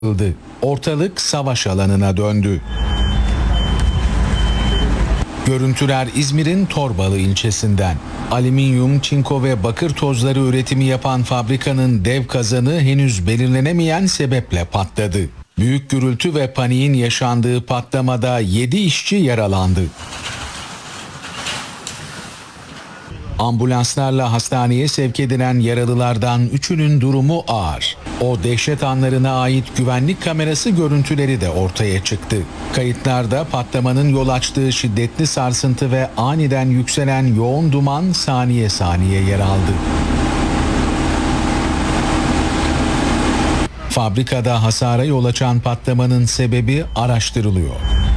Ortalık savaş alanına döndü. Görüntüler İzmir'in Torbalı ilçesinden. Alüminyum, çinko ve bakır tozları üretimi yapan fabrikanın dev kazanı henüz belirlenemeyen sebeple patladı. Büyük gürültü ve paniğin yaşandığı patlamada 7 işçi yaralandı. Ambulanslarla hastaneye sevk edilen yaralılardan 3'ünün durumu ağır. O dehşet anlarına ait güvenlik kamerası görüntüleri de ortaya çıktı. Kayıtlarda patlamanın yol açtığı şiddetli sarsıntı ve aniden yükselen yoğun duman saniye saniye yer aldı. Fabrikada hasara yol açan patlamanın sebebi araştırılıyor.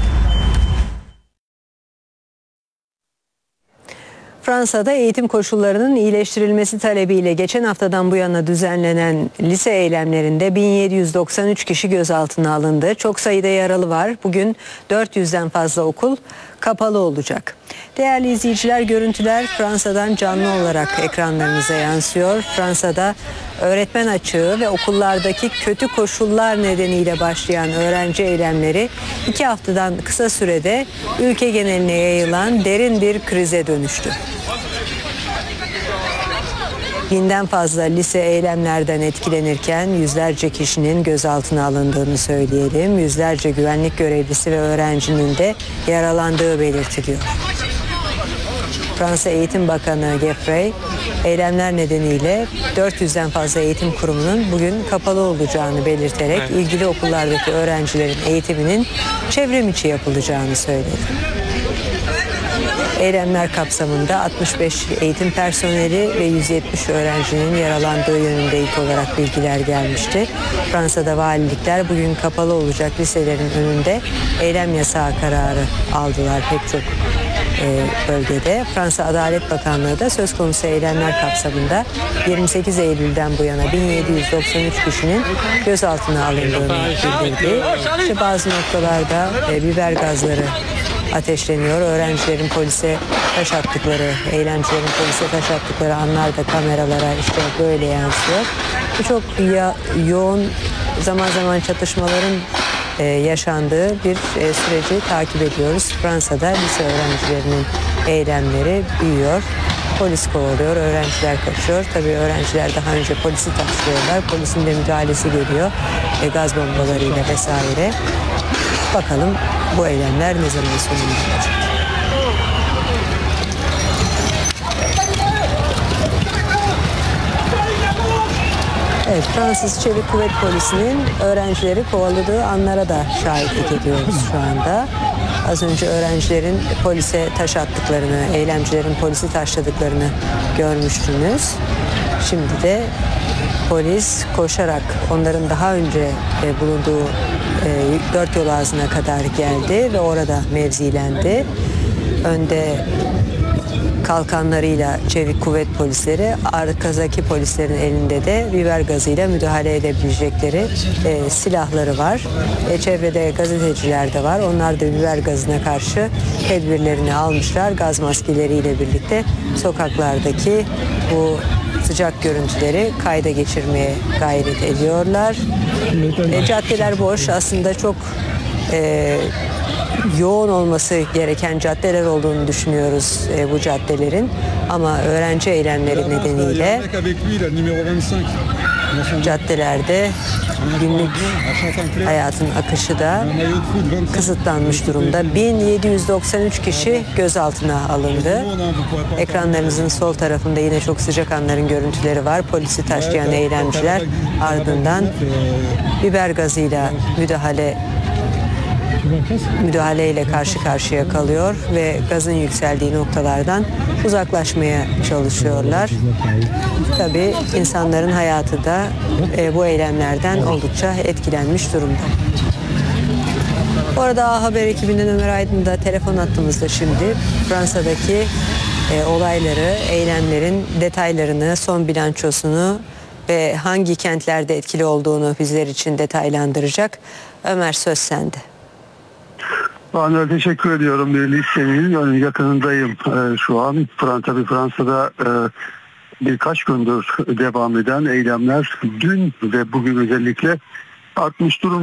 Fransa'da eğitim koşullarının iyileştirilmesi talebiyle geçen haftadan bu yana düzenlenen lise eylemlerinde 1793 kişi gözaltına alındı. Çok sayıda yaralı var. Bugün 400'den fazla okul kapalı olacak. Değerli izleyiciler, görüntüler Fransa'dan canlı olarak ekranlarınıza yansıyor. Fransa'da öğretmen açığı ve okullardaki kötü koşullar nedeniyle başlayan öğrenci eylemleri 2 haftadan kısa sürede ülke geneline yayılan derin bir krize dönüştü. Binden fazla lise eylemlerden etkilenirken yüzlerce kişinin gözaltına alındığını söyleyelim. Yüzlerce güvenlik görevlisi ve öğrencinin de yaralandığı belirtiliyor. Fransa Eğitim Bakanı Geoffrey, eylemler nedeniyle 400'den fazla eğitim kurumunun bugün kapalı olacağını belirterek ilgili okullardaki öğrencilerin eğitiminin çevrim içi yapılacağını söyledi. Eylemler kapsamında 65 eğitim personeli ve 170 öğrencinin yaralandığı yönünde ilk olarak bilgiler gelmişti. Fransa'da valilikler bugün kapalı olacak liselerin önünde eylem yasağı kararı aldılar pek çok bölgede. Fransa Adalet Bakanlığı da söz konusu eylemler kapsamında 28 Eylül'den bu yana 1793 kişinin gözaltına alındığını bildirdi. İşte bazı noktalarda biber gazları ateşleniyor. Öğrencilerin polise taş attıkları, eylemcilerin polise taş attıkları anlar da kameralara işte böyle yansıyor. Bu çok yoğun, zaman zaman çatışmaların yaşandığı bir süreci takip ediyoruz. Fransa'da lise öğrencilerinin eylemleri büyüyor. Polis kovalıyor, öğrenciler kaçıyor. Tabii öğrenciler daha önce polisi taşlıyorlar. Polisin de müdahalesi geliyor. Gaz bombalarıyla vesaire. Bakalım bu eylemler ne zaman sonlanacak? Evet, Fransız Çevik Kuvvet Polisi'nin öğrencileri kovaladığı anlara da şahitlik ediyoruz şu anda. Az önce öğrencilerin polise taş attıklarını, eylemcilerin polisi taşladıklarını görmüştünüz. Şimdi de polis koşarak onların daha önce bulunduğu dört yol ağzına kadar geldi ve orada mevzilendi. Önde kalkanlarıyla çevik kuvvet polisleri, arkadaki polislerin elinde de biber gazıyla müdahale edebilecekleri silahları var. Çevrede gazeteciler de var. Onlar da biber gazına karşı tedbirlerini almışlar. Gaz maskeleriyle birlikte sokaklardaki bu sıcak görüntüleri kayda geçirmeye gayret ediyorlar. Caddeler boş. Aslında çok yoğun olması gereken caddeler olduğunu düşünüyoruz bu caddelerin. Ama öğrenci eylemleri nedeniyle caddelerde günlük hayatın akışı da kısıtlanmış durumda. 1793 kişi gözaltına alındı. Ekranlarınızın sol tarafında yine çok sıcak anların görüntüleri var. Polisi taşlayan eylemciler ardından biber gazıyla müdahaleyle karşı karşıya kalıyor ve gazın yükseldiği noktalardan uzaklaşmaya çalışıyorlar. Tabii insanların hayatı da bu eylemlerden oldukça etkilenmiş durumda. Orada A Haber ekibinden Ömer Aydın da telefon attığımızda şimdi Fransa'daki olayları, eylemlerin detaylarını, son bilançosunu ve hangi kentlerde etkili olduğunu bizler için detaylandıracak. Ömer, söz sende. Ben teşekkür ediyorum. Listenin yakınındayım şu an. Fransa'da birkaç gündür devam eden eylemler dün ve bugün özellikle artmış durum.